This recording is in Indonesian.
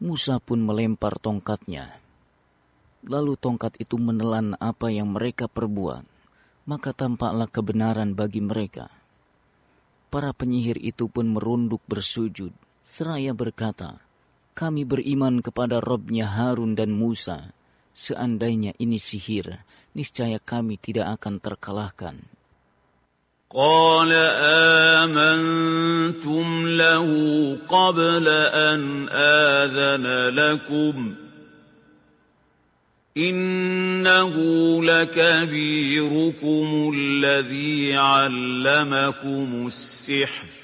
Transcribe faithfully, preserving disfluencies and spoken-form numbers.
Musa pun melempar tongkatnya. Lalu tongkat itu menelan apa yang mereka perbuat, maka tampaklah kebenaran bagi mereka. Para penyihir itu pun merunduk bersujud, seraya berkata, "Kami beriman kepada Rabb-Nya Harun dan Musa. Seandainya ini sihir, niscaya kami tidak akan terkalahkan." قال آمنتم له قبل أن آذن لكم إنه لكبيركم الذي علمكم السحر